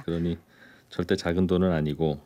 그러니 절대 작은 돈은 아니고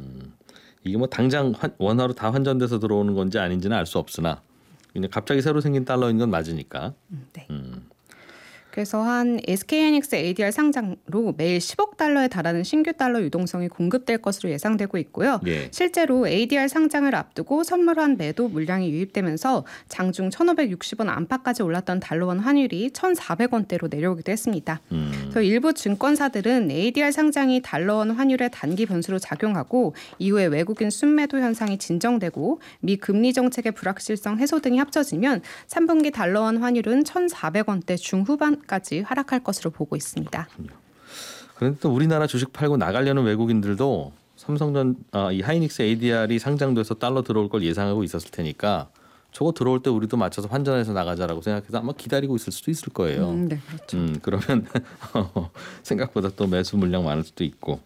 이게 뭐 당장 원화로 다 환전돼서 들어오는 건지 아닌지는 알 수 없으나 그냥 갑자기 새로 생긴 달러인 건 맞으니까. 네. 그래서 한 SK하이닉스 ADR 상장으로 매일 10억 달러에 달하는 신규 달러 유동성이 공급될 것으로 예상되고 있고요. 예. 실제로 ADR 상장을 앞두고 선물한 매도 물량이 유입되면서 장중 1,560원 안팎까지 올랐던 달러원 환율이 1,400원대로 내려오기도 했습니다. 그래서 일부 증권사들은 ADR 상장이 달러원 환율의 단기 변수로 작용하고 이후에 외국인 순매도 현상이 진정되고 미 금리 정책의 불확실성 해소 등이 합쳐지면 3분기 달러원 환율은 1,400원대 중후반까지 하락할 것으로 보고 있습니다. 그런데 또 우리나라 주식 팔고 나가려는 외국인들도 이 하이닉스 ADR이 상장돼서 달러 들어올 걸 예상하고 있었을 테니까 저거 들어올 때 우리도 맞춰서 환전해서 나가자라고 생각해서 아마 기다리고 있을 수도 있을 거예요. 네, 그렇죠. 그러면 생각보다 또 매수 물량 많을 수도 있고.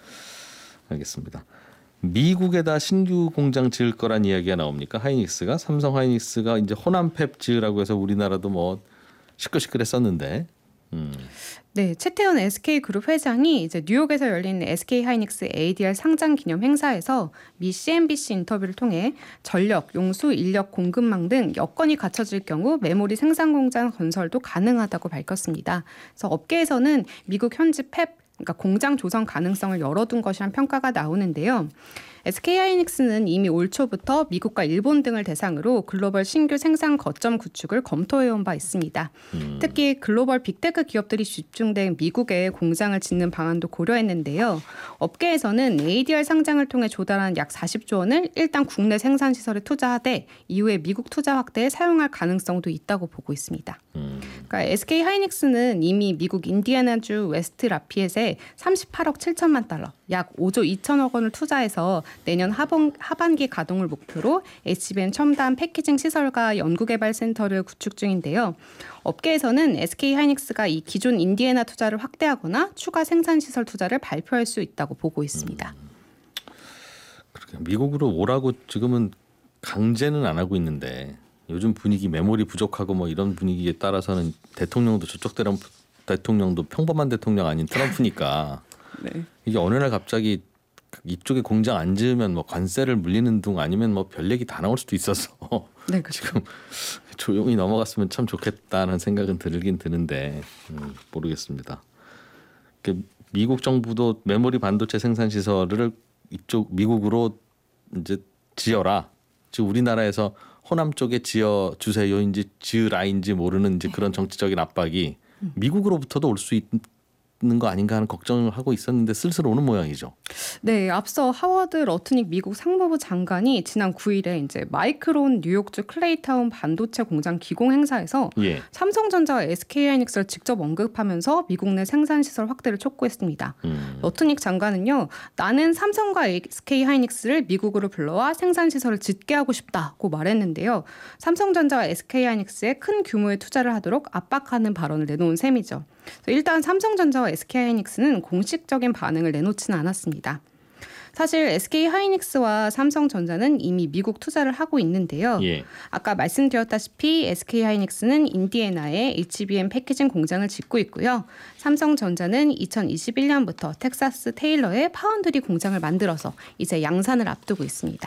알겠습니다. 미국에다 신규 공장 지을 거란 이야기가 나옵니까? 하이닉스가 삼성 하이닉스가 이제 호남팹 지으라고 해서 우리나라도 뭐 시끌시끌했었는데. 네, 최태원 SK그룹 회장이 이제 뉴욕에서 열린 SK하이닉스 ADR 상장 기념 행사에서 미 CNBC 인터뷰를 통해 전력, 용수, 인력 공급망 등 여건이 갖춰질 경우 메모리 생산 공장 건설도 가능하다고 밝혔습니다. 그래서 업계에서는 미국 현지 팹 그러니까 공장 조성 가능성을 열어둔 것이란 평가가 나오는데요. SK하이닉스는 이미 올 초부터 미국과 일본 등을 대상으로 글로벌 신규 생산 거점 구축을 검토해온 바 있습니다. 특히 글로벌 빅테크 기업들이 집중된 미국에 공장을 짓는 방안도 고려했는데요. 업계에서는 ADR 상장을 통해 조달한 약 40조 원을 일단 국내 생산 시설에 투자하되 이후에 미국 투자 확대에 사용할 가능성도 있다고 보고 있습니다. 그러니까 SK하이닉스는 이미 미국 인디애나주 웨스트 라피엣에 38억 7천만 달러, 약 5조 2천억 원을 투자해서 내년 하반기 가동을 목표로 HBM 첨단 패키징 시설과 연구개발센터를 구축 중인데요. 업계에서는 SK하이닉스가 이 기존 인디애나 투자를 확대하거나 추가 생산시설 투자를 발표할 수 있다고 보고 있습니다. 미국으로 오라고 지금은 강제는 안 하고 있는데 요즘 분위기 메모리 부족하고 뭐 이런 분위기에 따라서는 대통령도 저쪽 대통령도 평범한 대통령 아닌 트럼프니까 네. 이게 어느 날 갑자기 이쪽에 공장 안 지으면 뭐 관세를 물리는 둥 아니면 뭐 별 얘기 다 나올 수도 있어서 네, 그렇죠. 지금 조용히 넘어갔으면 참 좋겠다는 생각은 들긴 드는데 모르겠습니다. 미국 정부도 메모리 반도체 생산 시설을 이쪽 미국으로 이제 지어라. 즉 우리나라에서 호남 쪽에 지어 주세요인지 지으라인지 모르는 이제 그런 정치적인 압박이 미국으로부터도 올 수 있는 거 아닌가 하는 걱정을 하고 있었는데 슬슬 오는 모양이죠. 네, 앞서 하워드 러트닉 미국 상무부 장관이 지난 9일에 이제 마이크론 뉴욕주 클레이타운 반도체 공장 기공 행사에서 삼성전자와 SK하이닉스를 직접 언급하면서 미국 내 생산 시설 확대를 촉구했습니다. 러트닉 장관은요, 나는 삼성과 SK하이닉스를 미국으로 불러와 생산 시설을 짓게 하고 싶다고 말했는데요. 삼성전자와 SK하이닉스에 큰 규모의 투자를 하도록 압박하는 발언을 내놓은 셈이죠. 일단 삼성전자와 SK하이닉스는 공식적인 반응을 내놓지는 않았습니다. 사실 SK하이닉스와 삼성전자는 이미 미국 투자를 하고 있는데요. 아까 말씀드렸다시피 SK하이닉스는 인디애나에 HBM 패키징 공장을 짓고 있고요. 삼성전자는 2021년부터 텍사스 테일러에 파운드리 공장을 만들어서 이제 양산을 앞두고 있습니다.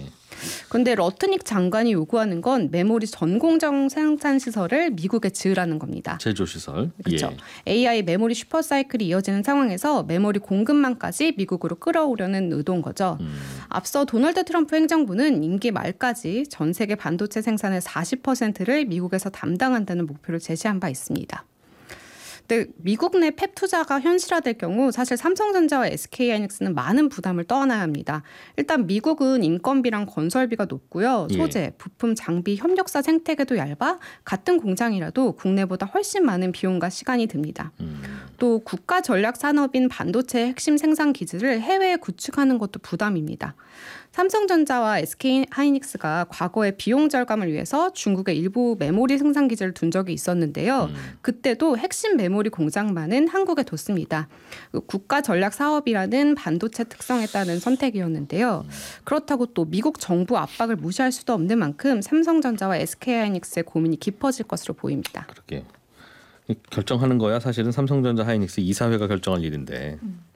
그런데 러트닉 장관이 요구하는 건 메모리 전 공정 생산 시설을 미국에 지으라는 겁니다. 제조 시설. 그렇죠. AI 메모리 슈퍼사이클이 이어지는 상황에서 메모리 공급망까지 미국으로 끌어오려는 의도인 거죠. 앞서 도널드 트럼프 행정부는 임기 말까지 전 세계 반도체 생산의 40%를 미국에서 담당한다는 목표를 제시한 바 있습니다. 근데 미국 내 팹 투자가 현실화될 경우 사실 삼성전자와 SK하이닉스는 많은 부담을 떠안아야 합니다. 일단 미국은 인건비랑 건설비가 높고요. 소재, 부품, 장비, 협력사 생태계도 얇아 같은 공장이라도 국내보다 훨씬 많은 비용과 시간이 듭니다. 또 국가 전략 산업인 반도체 핵심 생산 기지를 해외에 구축하는 것도 부담입니다. 삼성전자와 SK하이닉스가 과거에 비용 절감을 위해서 중국에 일부 메모리 생산 기지를 둔 적이 있었는데요. 그때도 핵심 메모리 공장만은 한국에 뒀습니다. 국가 전략 사업이라는 반도체 특성에 따른 선택이었는데요. 그렇다고 또 미국 정부 압박을 무시할 수도 없는 만큼 삼성전자와 SK하이닉스의 고민이 깊어질 것으로 보입니다. 그렇게 결정하는 거야 사실은 삼성전자 하이닉스 이사회가 결정할 일인데